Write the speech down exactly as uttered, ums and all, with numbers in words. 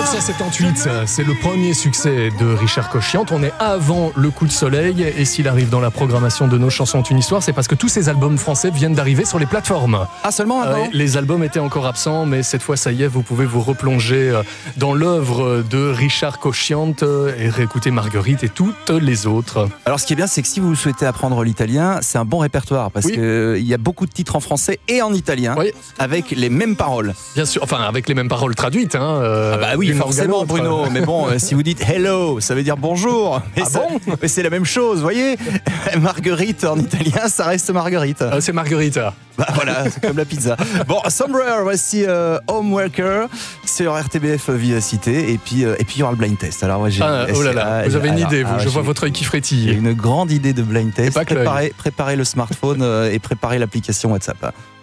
dix-neuf cent soixante-dix-huit, c'est le premier succès de Richard Cochiant. On est avant Le Coup de Soleil, et s'il arrive dans la programmation de Nos chansons ont une histoire, c'est parce que tous ces albums français viennent d'arriver sur les plateformes. Ah, seulement avant euh, Les albums étaient encore absents, mais cette fois, ça y est, vous pouvez vous replonger dans l'œuvre de Richard Cochiant et réécouter Marguerite et toutes les autres. Alors, ce qui est bien, c'est que si vous souhaitez apprendre l'italien, c'est un bon répertoire, parce oui. qu'il y a beaucoup de titres en français et en italien, oui. avec les mêmes paroles. Bien sûr, enfin, avec les mêmes paroles traduites. Hein, euh, ah bah oui, forcément, Bruno. Mais bon, euh, si vous dites hello, ça veut dire bonjour. Mais, ah ça, bon mais c'est la même chose, vous voyez. Marguerite en italien, ça reste Marguerite. Euh, c'est Margherita. Bah voilà, c'est comme la pizza. Bon, Somewhere, voici euh, Homeworker sur R T B F Vivacité, et puis euh, et puis il y aura le blind test. Alors moi j'ai ah, oh là là, vous avez une alors, idée, vous. Ah, je vois votre œil qui frétille. J'ai une grande idée de blind test. Préparez, préparez le smartphone euh, et préparez l'application WhatsApp.